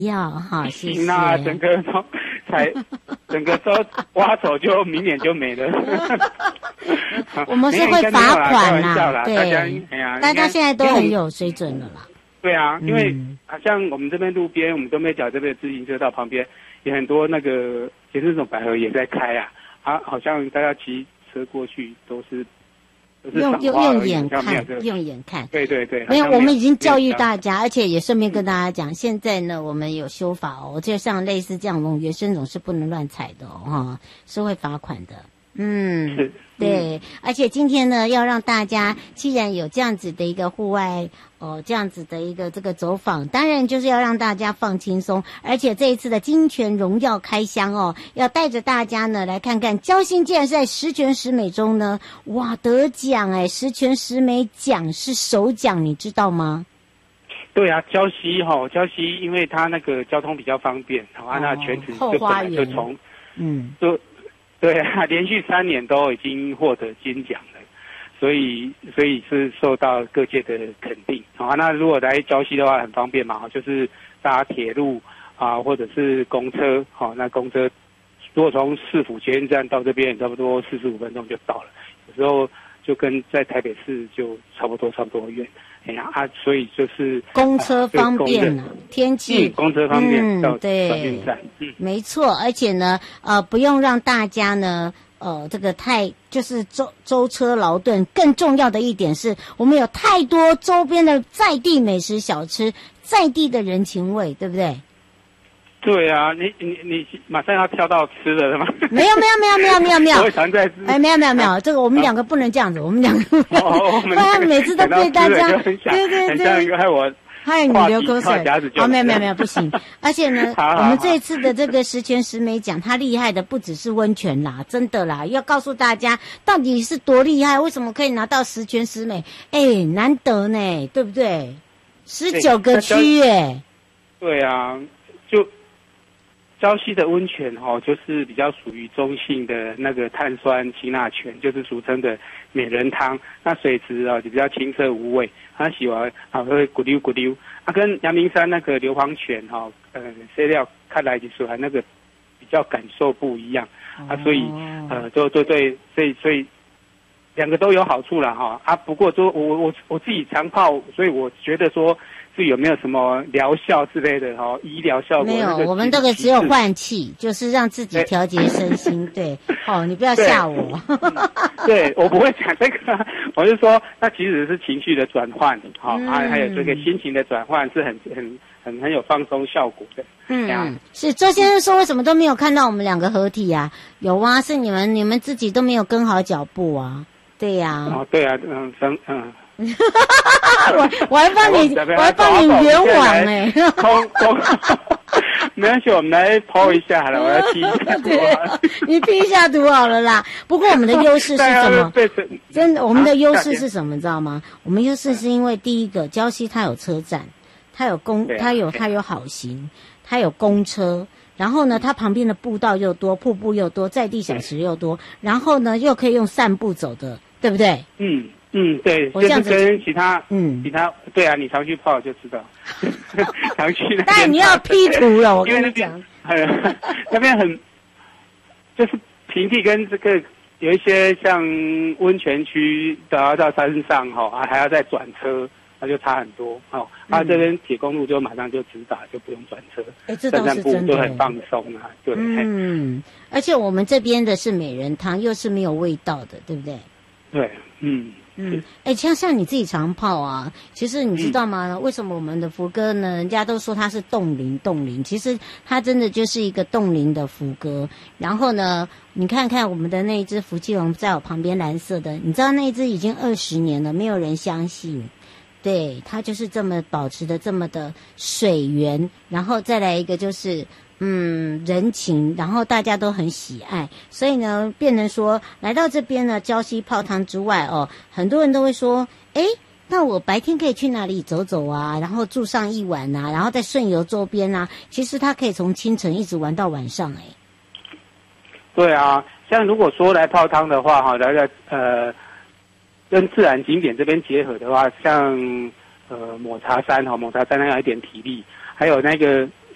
要哈，谢谢。 那整个都挖走，就明年就没了。 我们是会罚款啦，对，大家现在都很有水准了啦。 对啊，因为像我们这边路边，我们东北角这边自行车道旁边，也很多那个也是那种百合也在开啊，好像大家骑车过去都是用眼看，用眼看。 对对对， 没有，我们已经教育大家，而且也顺便跟大家讲，现在呢，我们有修法哦，就像类似这样，原生种是不能乱采的哦，是会罚款的。是，对，而且今天呢，要让大家既然有这样子的一个户外这样子的一个这个走访，当然就是要让大家放轻松，而且这一次的金泉荣耀开箱要带着大家呢来看看交心竟然是在十全十美中呢，哇，得奖十全十美奖是首奖，你知道吗？ 对啊，礁溪因为它那个交通比较方便，那全职就本来就从对啊，连续3年都已经获得金奖了，所以是受到各界的肯定。那如果来礁溪的话很方便嘛，就是搭铁路或者是公车，那公车如果从市府捷运站到这边，差不多45分钟就到了，有时候就跟在台北市就差不多远。所以就是公车方便了，天气公车方便到转运站， 没错，而且呢，不用让大家呢，这个太就是舟车劳顿。更重要的一点是，我们有太多周边的在地美食小吃，在地的人情味，对不对？ 对啊，你马上要跳到吃的了吗？ 没有。 我常在吃。 没有，这个我们两个不能这样子，我们两个不然每次都对大家，对， 很像一个害你流口水。没有，不行。而且呢，我们这一次的这个十全十美奖，它厉害的不只是温泉啦，真的啦，要告诉大家到底是多厉害，为什么可以拿到十全十美？难得呢，对不对？19个区耶。 对啊，就。礁溪的温泉就是比较属于中性的那个碳酸氢钠泉，就是俗称的美人汤。那水质就比较清澈无味，它喜欢会咕溜咕溜。跟阳明山那个硫磺泉饲料看来就是还那个比较感受不一样所以对，所以两个都有好处啦不过我自己常泡，所以我觉得说。是有没有什么疗效之类的医疗效果？ 没有，我们这个只有换气，就是让自己调节身心。对，你不要吓我。 对，我不会讲这个，我是说，那其实是情绪的转换，还有这个心情的转换是很有放松效果的。 是周先生说为什么都没有看到我们两个合体啊？有啊，是你们自己都没有跟好脚步啊。对呀。 对啊， 我还帮你圆网没关系，我们来抛一下好了，我要 P 一下图。 你 P 一下图好了啦。不过我们的优势是什么？真的，我们的优势是什么？你知道吗？我们优势是因为第一个，礁溪它有车站，它有好行，它有公车。然后呢，它旁边的步道又多，瀑布又多，在地小吃又多，然后呢又可以用散步走的，对不对？ 对，就是跟其他对啊，你常去泡就知道，常去那边。 但你要 P 图了，我跟你讲， 那边很就是平地跟这个有一些像温泉区都要到山上还要再转车，那就差很多这边铁公路就马上就直达，就不用转车。 这倒是真的， 都很放松对。 而且我们这边的是美人汤，又是没有味道的，对不对？ 对， 像你自己常泡啊，其实你知道吗？为什么我们的福哥呢？人家都说它是冻龄，其实它真的就是一个冻龄的福哥。然后呢，你看看我们的那一只福气龙在我旁边蓝色的，你知道那一只已经20年了，没有人相信。对，它就是这么保持的这么的水源，然后再来一个就是人情，然后大家都很喜爱，所以呢，变成说来到这边呢，礁溪泡汤之外很多人都会说，那我白天可以去哪里走走啊，然后住上一晚啊，然后再顺游周边啊，其实他可以从清晨一直玩到晚上对啊，像如果说来泡汤的话来跟自然景点这边结合的话，像抹茶山那有一点体力，还有那个